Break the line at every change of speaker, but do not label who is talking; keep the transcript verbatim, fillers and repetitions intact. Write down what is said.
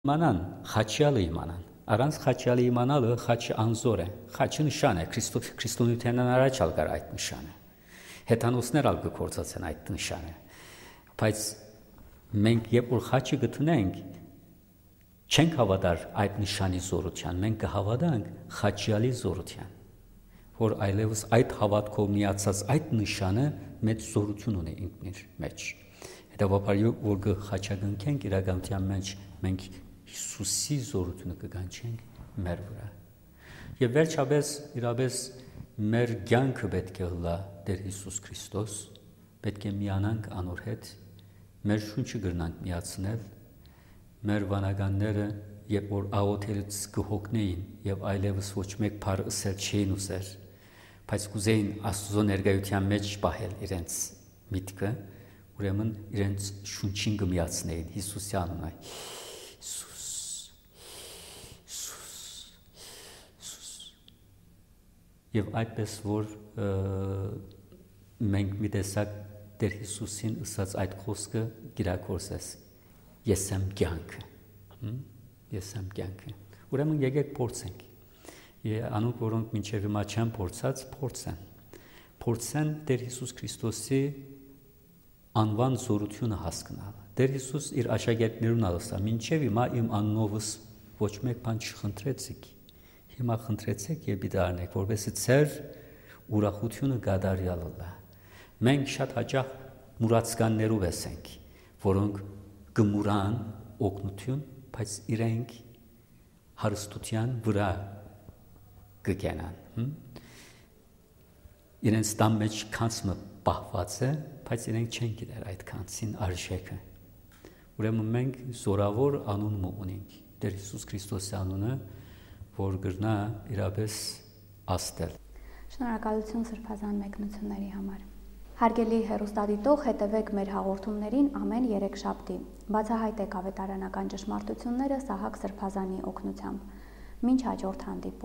Իմանան, խաչյալը իմանան։ Առանց խաչյալի իմանալը խաչը անզոր է, խաչը նշան է, քրիստոնեությանն առաջ ալ գար այդ նշանը։ Հեթանոսներ ալ գործածեն այդ նշանը։ Բայց մենք երբ որ խաչը գտնենք, չենք հավատար այդ նշանի զորության, մենք կհավատանք խաչյալի զորության, որ այլևս այդ հավատքով միացած այդ նշանը մեծ զորություն ունի ինքնիր մեջ։ Հետևաբար որ կխաչագնքենք իրականության մեջ մենք Հիսուսի զորությունը կգանչենք մեր վրա։ Եվ վերջապես իրապես մեր կյանքը պետք է լա Տեր Հիսուս Քրիստոս, պետք է միանանք անոր հետ, մեր շունչը գրնանք միացնել, մեր վանականները երբ որ աղոթելուց կհոգնեին եւ այլևս ոչ մեկ բառ ասել չէին ուզեր, բայց կուզեին Աստծո ներկայության մեջ պահել իրենց միտքը, ուրեմն իրենց շունչին կմիացնեին Հիսուսի անունը։ Եվ այդպես որ մենք մի տեսակ Տեր Հիսուսին ասած այդ խոսքը կիրակորձես, ես եմ կյանքը, ես եմ կյանքը։ Ուրեմն եկեք փորձենք։ Անոնք որոնք մինչև հիմա չեն փորձած, փորձեն։ Փորձեն Տեր Հիսուս Քրիստոսի անվան զորությունը հասկանալ։ Տեր Հիսուս իր աշակերտներուն ասա, մինչև հիմա իմ անունովս ոչ մեկ բան չխնդրեցիք։ Հիմա խնդրեցեք եւ դառնեք, որովհետեւ ծեր ուրախությունը գադարյալ է։ Մենք շատ հաճախ մուրացկաններով ենք, որոնք գմուրան օգնություն, բայց իրենք հարստության վրա կգենան։ Իրենց տան մեջ քանցը պահված է, բայց իրենք չեն գիտեր այդ քանցին արժեքը։ Ուրեմն մենք զորավոր անուն ունենք, Տեր Հիսուս Քրիստոսի անունը, որ գրնա իրապես աստել։
Շնորհակալություն սրբազան մեկնությունների համար։ Հարգելի հեռուստադիտող, հետևեք մեր հաղորդումներին ամեն երեքշաբթի։ Բացահայտեք ավետարանական ճշմարտությունները Սահակ Սրբազանի օգնությամբ։ Մինչ հաջորդ հանդիպում։